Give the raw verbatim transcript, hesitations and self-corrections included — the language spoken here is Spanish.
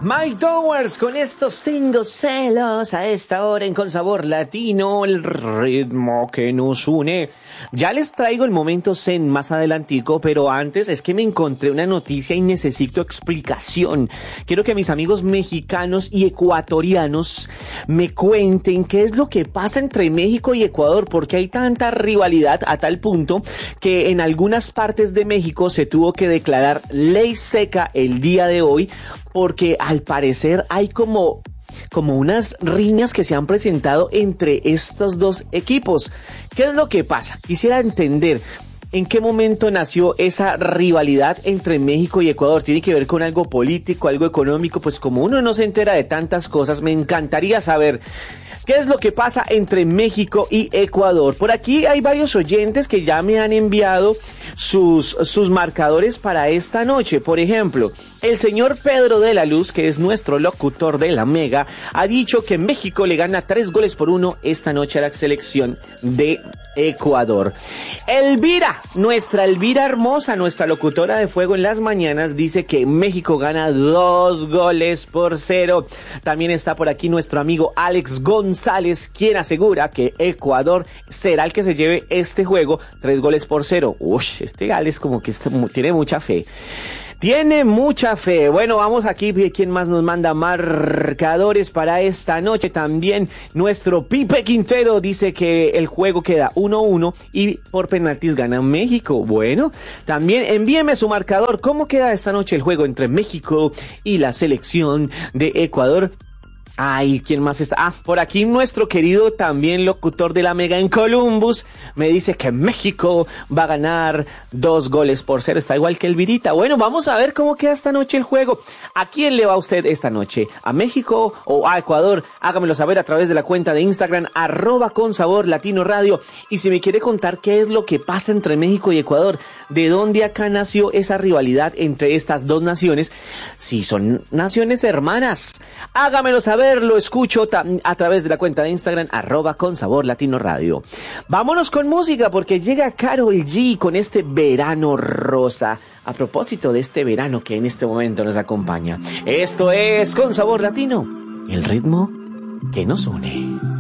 Mike Towers con estos tengo celos a esta hora en Con Sabor Latino, el ritmo que nos une. Ya les traigo el momento zen más adelantico, pero antes es que me encontré una noticia y necesito explicación. Quiero que mis amigos mexicanos y ecuatorianos me cuenten qué es lo que pasa entre México y Ecuador, porque hay tanta rivalidad a tal punto que en algunas partes de México se tuvo que declarar ley seca el día de hoy, porque al parecer hay como, como unas riñas que se han presentado entre estos dos equipos. ¿Qué es lo que pasa? Quisiera entender en qué momento nació esa rivalidad entre México y Ecuador. ¿Tiene que ver con algo político, algo económico? Pues como uno no se entera de tantas cosas, me encantaría saber ¿qué es lo que pasa entre México y Ecuador? Por aquí hay varios oyentes que ya me han enviado sus, sus marcadores para esta noche. Por ejemplo, el señor Pedro de la Luz, que es nuestro locutor de la Mega, ha dicho que México le gana tres goles por uno esta noche a la selección de Ecuador. Elvira, nuestra Elvira hermosa, nuestra locutora de Fuego en las Mañanas, dice que México gana dos goles por cero. También está por aquí nuestro amigo Alex González, quien asegura que Ecuador será el que se lleve este juego, tres goles por cero. Uy, este Alex como que está, tiene mucha fe. Tiene mucha fe. Bueno, vamos aquí. ¿Quién más nos manda marcadores para esta noche? También nuestro Pipe Quintero dice que el juego queda uno uno y por penaltis gana México. Bueno, también envíeme su marcador. ¿Cómo queda esta noche el juego entre México y la selección de Ecuador? Ay, ¿quién más está? Ah, por aquí nuestro querido también locutor de la Mega en Columbus me dice que México va a ganar dos goles por cero. Está igual que el Virita. Bueno, vamos a ver cómo queda esta noche el juego. ¿A quién le va usted esta noche? ¿A México o a Ecuador? Hágamelo saber a través de la cuenta de Instagram, arroba con sabor latino radio. Y si me quiere contar qué es lo que pasa entre México y Ecuador, de dónde acá nació esa rivalidad entre estas dos naciones, si son naciones hermanas, hágamelo saber. Lo escucho a través de la cuenta de Instagram, arroba con sabor latino radio. Vámonos con música porque llega Karol G con este verano rosa. A propósito de este verano que en este momento nos acompaña. Esto es Con Sabor Latino, el ritmo que nos une.